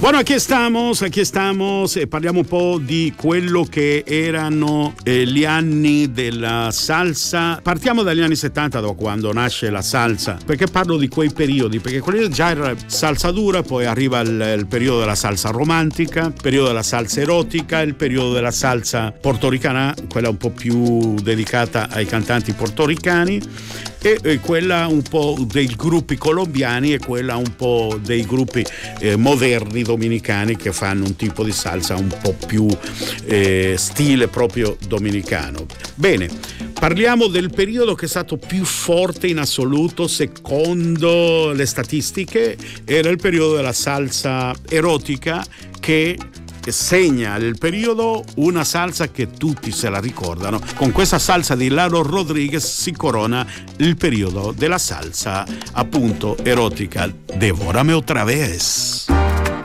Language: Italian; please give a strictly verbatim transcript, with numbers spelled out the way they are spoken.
Bueno, aquí estamos, aquí estamos e parliamo un po' di quello che erano eh, gli anni della salsa. Partiamo dagli anni settanta, da quando nasce la salsa, perché parlo di quei periodi, perché quelli già era salsa dura, poi arriva il, il periodo della salsa romantica, il periodo della salsa erotica, il periodo della salsa portoricana, quella un po' più dedicata ai cantanti portoricani, e, e quella un po' dei gruppi colombiani e quella un po' dei gruppi eh, moderni dominicani che fanno un tipo di salsa un po' più eh, stile proprio dominicano. Bene, parliamo del periodo che è stato più forte in assoluto secondo le statistiche, era il periodo della salsa erotica, che segna il periodo una salsa che tutti se la ricordano. Con questa salsa di Lalo Rodriguez si corona il periodo della salsa appunto erotica. Devórame otra vez.